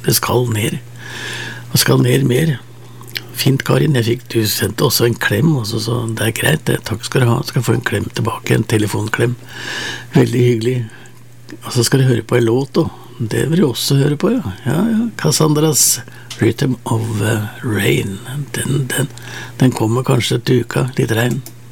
det skal ned. Det skal ned mer. Fint, Karin, du sendte også en klem, og så det greit, det. Takk skal du ha, skal få en klem tilbake, en telefonklem. Veldig hyggelig. Og så skal du høre på en låt, og det vil du også høre på, ja. Ja, Cassandras Rhythm of Rain. Den kommer kanskje til uka, litt regn.